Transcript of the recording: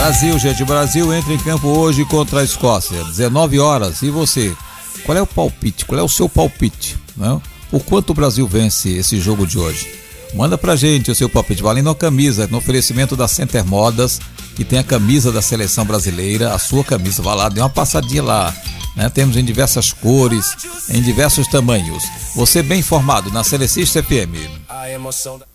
Brasil, gente, o Brasil entra em campo hoje contra a Escócia, 19 horas. E você? Qual é o palpite? Qual é o seu palpite? Não? Por quanto o Brasil vence esse jogo de hoje? Manda pra gente o seu palpite, valendo a camisa, no oferecimento da Center Modas, que tem a camisa da seleção brasileira, a sua camisa, vai lá, dê uma passadinha lá, né? Temos em diversas cores, em diversos tamanhos. Você bem informado na Selecista FM. A emoção da...